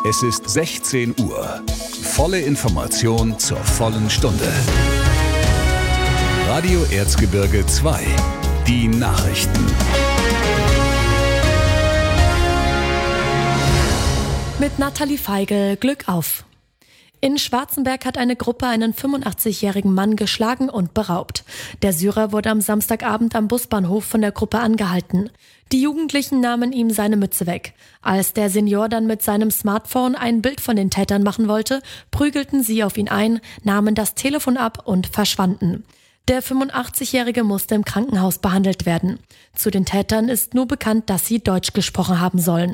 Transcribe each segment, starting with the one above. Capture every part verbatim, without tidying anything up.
Es ist sechzehn Uhr. Volle Information zur vollen Stunde. Radio Erzgebirge zwei. Die Nachrichten. Mit Nathalie Feigl, Glück auf. In Schwarzenberg hat eine Gruppe einen fünfundachtzigjährigen Mann geschlagen und beraubt. Der Syrer wurde am Samstagabend am Busbahnhof von der Gruppe angehalten. Die Jugendlichen nahmen ihm seine Mütze weg. Als der Senior dann mit seinem Smartphone ein Bild von den Tätern machen wollte, prügelten sie auf ihn ein, nahmen das Telefon ab und verschwanden. Der fünfundachtzigjährige musste im Krankenhaus behandelt werden. Zu den Tätern ist nur bekannt, dass sie Deutsch gesprochen haben sollen.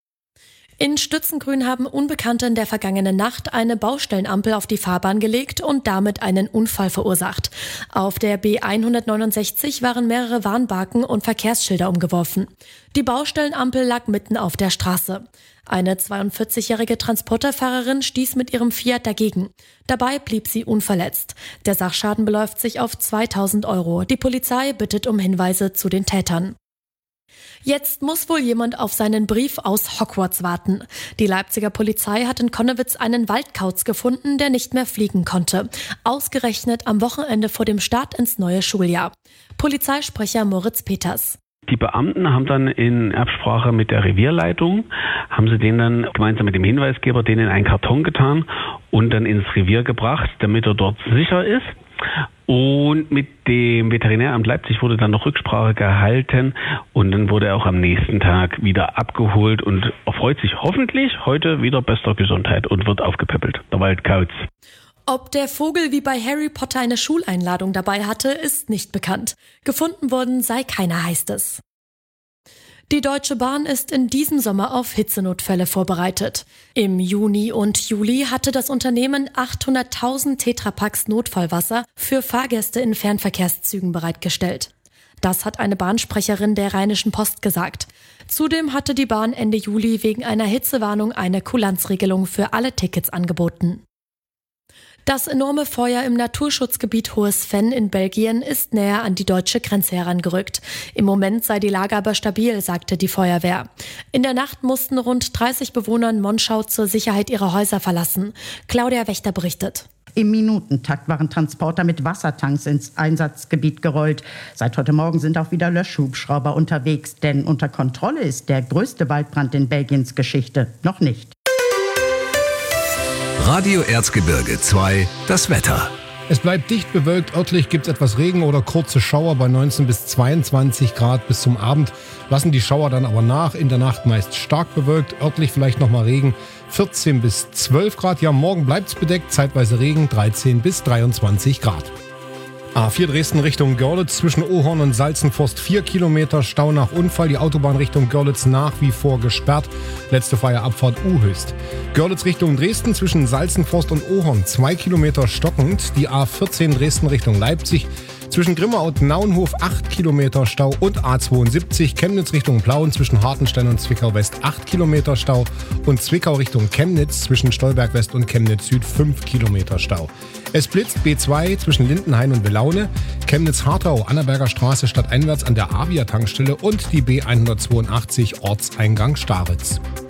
In Stützengrün haben Unbekannte in der vergangenen Nacht eine Baustellenampel auf die Fahrbahn gelegt und damit einen Unfall verursacht. Auf der B hundertneunundsechzig waren mehrere Warnbalken und Verkehrsschilder umgeworfen. Die Baustellenampel lag mitten auf der Straße. Eine zweiundvierzigjährige Transporterfahrerin stieß mit ihrem Fiat dagegen. Dabei blieb sie unverletzt. Der Sachschaden beläuft sich auf zweitausend Euro. Die Polizei bittet um Hinweise zu den Tätern. Jetzt muss wohl jemand auf seinen Brief aus Hogwarts warten. Die Leipziger Polizei hat in Connewitz einen Waldkauz gefunden, der nicht mehr fliegen konnte. Ausgerechnet am Wochenende vor dem Start ins neue Schuljahr. Polizeisprecher Moritz Peters. Die Beamten haben dann in Absprache mit der Revierleitung, haben sie den dann gemeinsam mit dem Hinweisgeber den in einen Karton getan und dann ins Revier gebracht, damit er dort sicher ist. Und mit dem Veterinäramt Leipzig wurde dann noch Rücksprache gehalten und dann wurde er auch am nächsten Tag wieder abgeholt und erfreut sich hoffentlich heute wieder bester Gesundheit und wird aufgepäppelt, der Waldkauz. Ob der Vogel wie bei Harry Potter eine Schuleinladung dabei hatte, ist nicht bekannt. Gefunden worden sei keiner, heißt es. Die Deutsche Bahn ist in diesem Sommer auf Hitzenotfälle vorbereitet. Im Juni und Juli hatte das Unternehmen achthunderttausend Tetrapacks Notfallwasser für Fahrgäste in Fernverkehrszügen bereitgestellt. Das hat eine Bahnsprecherin der Rheinischen Post gesagt. Zudem hatte die Bahn Ende Juli wegen einer Hitzewarnung eine Kulanzregelung für alle Tickets angeboten. Das enorme Feuer im Naturschutzgebiet Hohes Venn in Belgien ist näher an die deutsche Grenze herangerückt. Im Moment sei die Lage aber stabil, sagte die Feuerwehr. In der Nacht mussten rund dreißig Bewohner in Monschau zur Sicherheit ihre Häuser verlassen. Claudia Wächter berichtet. Im Minutentakt waren Transporter mit Wassertanks ins Einsatzgebiet gerollt. Seit heute Morgen sind auch wieder Löschhubschrauber unterwegs, denn unter Kontrolle ist der größte Waldbrand in Belgiens Geschichte noch nicht. Radio Erzgebirge zwei, das Wetter. Es bleibt dicht bewölkt, örtlich gibt es etwas Regen oder kurze Schauer bei neunzehn bis zweiundzwanzig Grad bis zum Abend. Lassen die Schauer dann aber nach, in der Nacht meist stark bewölkt, örtlich vielleicht nochmal Regen, vierzehn bis zwölf Grad. Ja, morgen bleibt es bedeckt, zeitweise Regen, dreizehn bis dreiundzwanzig Grad. A vier Dresden Richtung Görlitz, zwischen Ohorn und Salzenforst vier Kilometer Stau nach Unfall. Die Autobahn Richtung Görlitz nach wie vor gesperrt. Letzte freie Abfahrt U-Höchst. Görlitz Richtung Dresden, zwischen Salzenforst und Ohorn zwei Kilometer stockend. Die A vierzehn Dresden Richtung Leipzig, zwischen Grimma und Naunhof acht Kilometer Stau. Und A zweiundsiebzig Chemnitz Richtung Plauen, zwischen Hartenstein und Zwickau West acht Kilometer Stau. Und Zwickau Richtung Chemnitz, zwischen Stolberg West und Chemnitz Süd fünf Kilometer Stau. Es blitzt B zwei zwischen Lindenhain und Wilaune, Chemnitz-Hartau, Annaberger Straße stadteinwärts an der Avia-Tankstelle und die B hundertzweiundachtzig Ortseingang Staritz.